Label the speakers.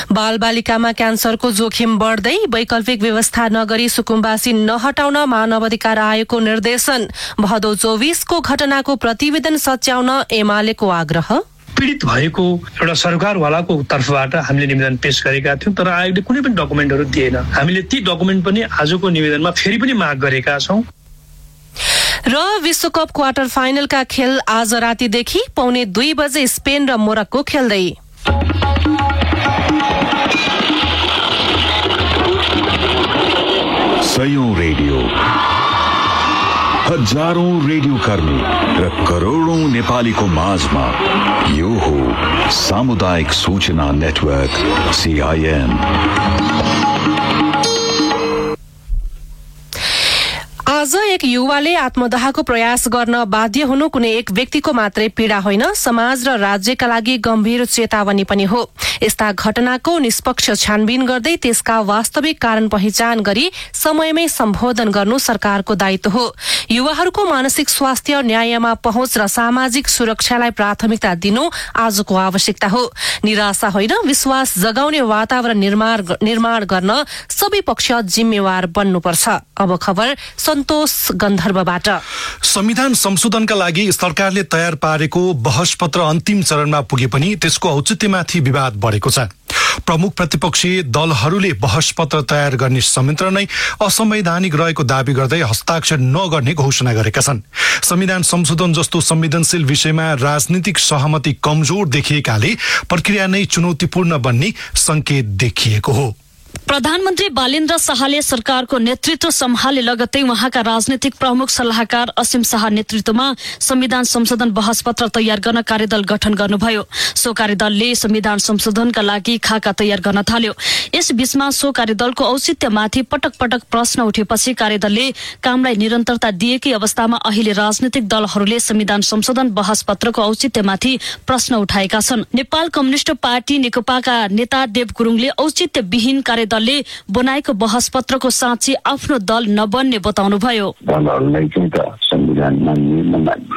Speaker 1: बालबालिकामा क्यान्सरको जोखिम बढ्दै वैकल्पिक व्यवस्था नगरी सुकुम्बासी नहटाउन मानव अधिकार आयोगको निर्देशन। भदौ 24 को घटनाको प्रतिवेदन सच्याउन एमालेको आग्रह।
Speaker 2: पीडित भएको एउटा सरकारवालाको तर्फबाट हामीले निवेदन पेश गरेका थियौं, तर आयोगले कुनै पनि डकुमेन्टहरू दिएन। हामीले ती डकुमेन्ट पनि आजको निवेदनमा फेरि पनि माग गरेका छौं।
Speaker 1: र विश्वकप क्वार्टर फाइनलका खेल आज रातिदेखि 2:15 बजे स्पेन र मोरक्को खेल्दै।
Speaker 3: सयौं रेडियो, हजारौं रेडियो कर्मी र करोडौं नेपालीको माझमा यो हो सामुदायिक सूचना नेटवर्क CIN।
Speaker 1: आज एक युवाले आत्मदाहको प्रयास गर्न बाध्य हुनु कुनै एक व्यक्तिको मात्रै पीडा होइन, समाज र राज्यका लागि गम्भीर चेतावनी पनि हो। यस्ता घटनाको निष्पक्ष छानबिन गर्दै त्यसका वास्तविक कारण पहिचान गरी समयमै सम्बोधन गर्नु सरकारको दायित्व हो। युवाहरूको मानसिक स्वास्थ्य, न्यायमा पहुँच र सामाजिक सुरक्षालाई प्राथमिकता दिनु आजको आवश्यकता हो। निराशा होइन, विश्वास जगाउने वातावरण निर्माण गर्न सबै पक्ष जिम्मेवार बन्नुपर्छ। अब खबर सन्तोष गन्धर्वबाट।
Speaker 4: संविधान संशोधनका लागि सरकारले तयार पारेको बहस पत्र अन्तिम चरणमा पुगे पनि त्यसको औचित्यमाथि विवाद बढेको छ। प्रमुख प्रतिपक्षी दलहरूले बहस पत्र तयार गर्ने संयन्त्र नै असंवैधानिक रहेको दावी गर्दै हस्ताक्षर नगर्ने घोषणा गरेका छन्। संविधान संशोधन जस्तो संवेदनशील विषयमा राजनीतिक सहमति कमजोर देखिएकाले प्रक्रिया नै चुनौतीपूर्ण बन्ने संकेत देखिएको हो।
Speaker 5: प्रधानमन्त्री बालेन्द्र शाहले सरकारको नेतृत्व सम्हाले लगत्तै उहाँका राजनीतिक प्रमुख सल्लाहकार असीम शाह नेतृत्वमा संविधान संशोधन बहस पत्र तयार गर्न कार्यदल गठन गर्नुभयो। सो कार्यदलले संविधान संशोधनका लागि खाका तयार गर्न थाल्यो। यस बीचमा सो कार्यदलको औचित्यमाथि पटक पटक प्रश्न उठेपछि कार्यदलले कामलाई निरन्तरता दिएकै अवस्थामा अहिले राजनीतिक दलहरूले संविधान संशोधन बहस पत्रको औचित्यमाथि प्रश्न उठाएका छन्। नेपाल कम्युनिष्ट पार्टी नेकपाका नेता देव गुरुङले औचित्यविहीन कार्यदलले बनाएको बहस पत्रको साँच्ची आफ्नो दल नबन्ने बताउनुभयो।
Speaker 6: दलहरूलाई चाहिँ त संविधानमा